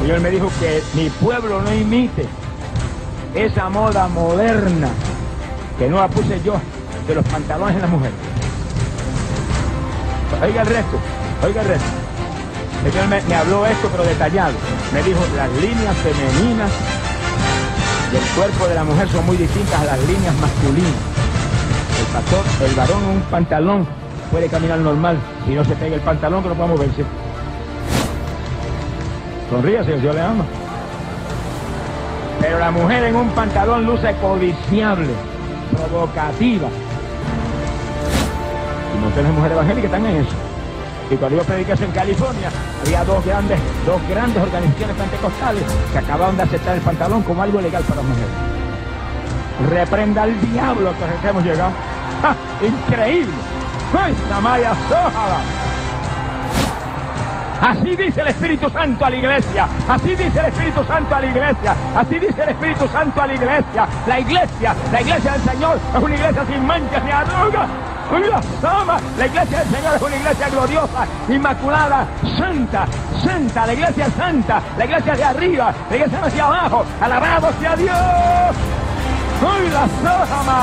Señor me dijo que mi pueblo no imite esa moda moderna, que no la puse yo, de los pantalones en la mujer. Oiga el resto, oiga el resto. El Señor me habló esto, pero detallado. Me dijo, las líneas femeninas del cuerpo de la mujer son muy distintas a las líneas masculinas. El varón en un pantalón puede caminar normal, si no se pega el pantalón que no puede moverse. Sonríase, el Señor le ama. Pero la mujer en un pantalón luce codiciable, provocativa. Y muchas mujeres evangélicas están en eso. Y cuando yo prediqué eso en California, había dos grandes organizaciones pentecostales que acababan de aceptar el pantalón como algo legal para las mujeres. Reprenda al diablo hasta que hemos llegado. ¡Ja! ¡Increíble! ¡Ay, Samaya Sójala! Así dice el Espíritu Santo a la iglesia. Así dice el Espíritu Santo a la iglesia. Así dice el Espíritu Santo a la iglesia. La iglesia del Señor es una iglesia sin manchas ni arrugas. La iglesia del Señor es una iglesia gloriosa, inmaculada, santa, santa. La iglesia es santa. La iglesia de arriba, la iglesia hacia abajo. Alabado sea Dios. ¡Ay, la Sójama!